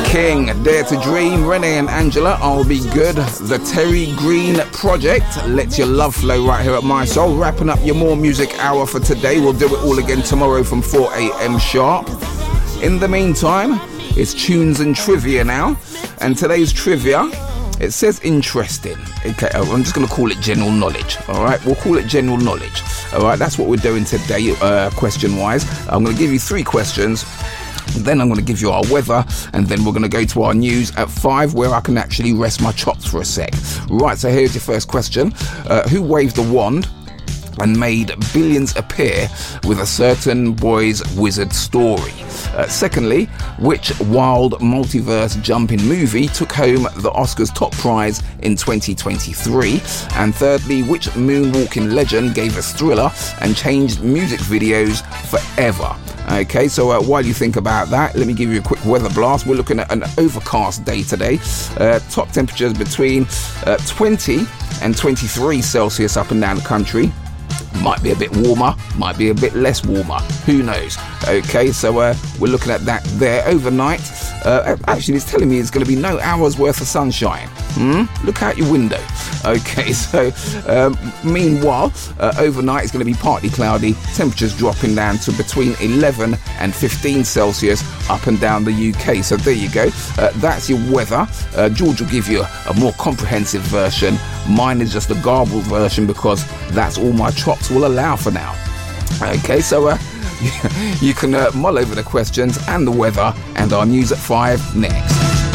King, Dare to Dream, Renee and Angela, I'll Be Good. The Terry Green Project, Let Your Love Flow, right here at My Soul. Wrapping up your More Music hour for today. We'll do it all again tomorrow from 4 a.m. sharp. In the meantime, it's tunes and trivia now. And today's trivia, it says interesting. Okay, I'm just going to call it general knowledge. All right, we'll call it general knowledge. All right, that's what we're doing today, question-wise. I'm going to give you 3 questions. Then I'm going to give you our weather, and then we're going to go to our news at 5, where I can actually rest my chops for a sec. Right, so here's your first question. Who waved the wand and made billions appear with a certain boy's wizard story? Secondly, which wild multiverse jumping movie took home the Oscars top prize in 2023? And thirdly, which moonwalking legend gave us Thriller and changed music videos forever? Okay, so while you think about that, let me give you a quick weather blast. We're looking at an overcast day today. Top temperatures between 20 and 23 Celsius up and down the country. Might be a bit warmer, might be a bit less warmer. Who knows? Okay, so we're looking at that there. Overnight, actually it's telling me it's going to be no hours worth of sunshine. Look out your window. Okay, so meanwhile, overnight it's going to be partly cloudy. Temperatures dropping down to between 11 and 15 Celsius up and down the UK. So there you go. That's your weather. George will give you a more comprehensive version. Mine is just a garbled version because that's all my chops will allow for now. Okay, so you can mull over the questions and the weather and our news at 5 next.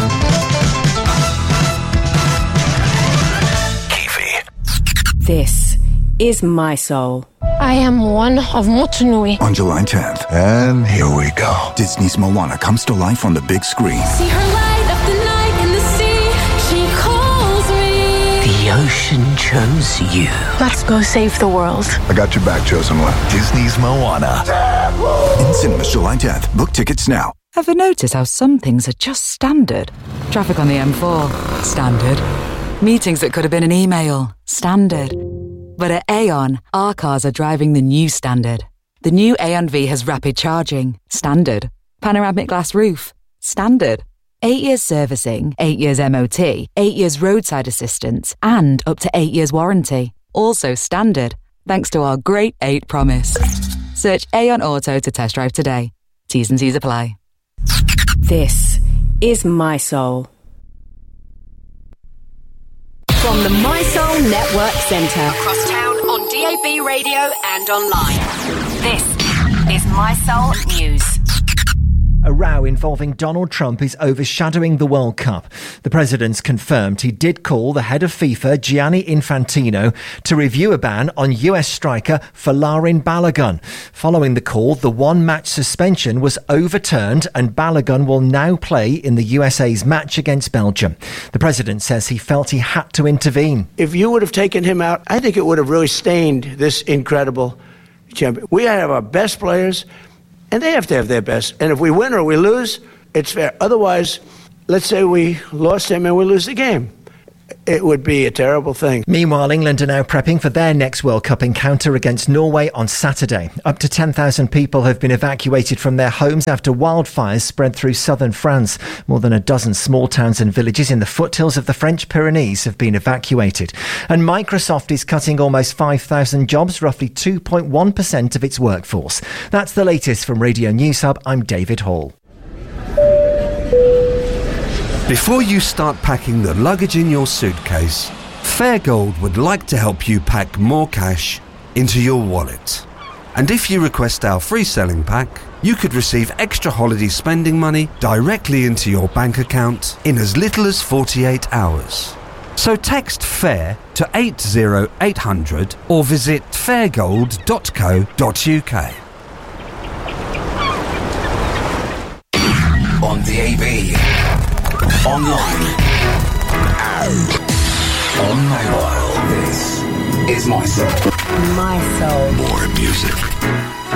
This is My Soul. I am one of Motunui. On July 10th, and here we go. Disney's Moana comes to life on the big screen. See her light up the night in the sea. She calls me. The ocean chose you. Let's go save the world. I got your back, chosen one. Disney's Moana. In cinemas July 10th. Book tickets now. Ever notice how some things are just standard? Traffic on the M4, standard. Meetings that could have been an email, standard. But at Aon, our cars are driving the new standard. The new Aon V has rapid charging, standard. Panoramic glass roof, standard. 8 years servicing, 8 years MOT, 8 years roadside assistance, and up to 8 years warranty. Also standard, thanks to our Great 8 promise. Search Aon Auto to test drive today. T's and C's apply. This is My Soul. From the My Soul Network Centre. Across town on DAB radio and online. This is My Soul News. A row involving Donald Trump is overshadowing the World Cup. The president's confirmed he did call the head of FIFA, Gianni Infantino, to review a ban on US striker Folarin Balogun. Following the call, the one-match suspension was overturned and Balogun will now play in the USA's match against Belgium. The president says he felt he had to intervene. If you would have taken him out, I think it would have really stained this incredible champion. We have our best players, and they have to have their best. And if we win or we lose, it's fair. Otherwise, let's say we lost him and we lose the game. It would be a terrible thing. Meanwhile, England are now prepping for their next World Cup encounter against Norway on Saturday. Up to 10,000 people have been evacuated from their homes after wildfires spread through southern France. More than a dozen small towns and villages in the foothills of the French Pyrenees have been evacuated. And Microsoft is cutting almost 5,000 jobs, roughly 2.1% of its workforce. That's the latest from Radio News Hub. I'm David Hall. Before you start packing the luggage in your suitcase, Fairgold would like to help you pack more cash into your wallet. And if you request our free selling pack, you could receive extra holiday spending money directly into your bank account in as little as 48 hours. So text FAIR to 80800 or visit fairgold.co.uk. On DAB, online, and on mobile. This is My Soul. My Soul. More music.